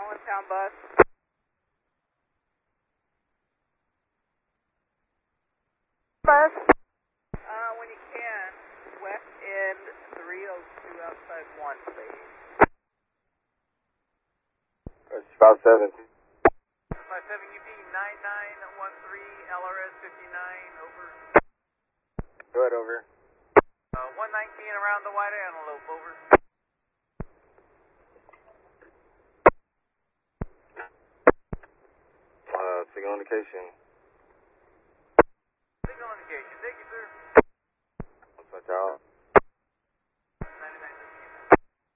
Allentown bus. Bus. When you can, west end 302 outside 1, please. 57. 57 UP 9913 LRS 59, over. Go ahead, over. 119 around the white antelope, over. Signal indication. Signal indication, thank you, sir. Watch out.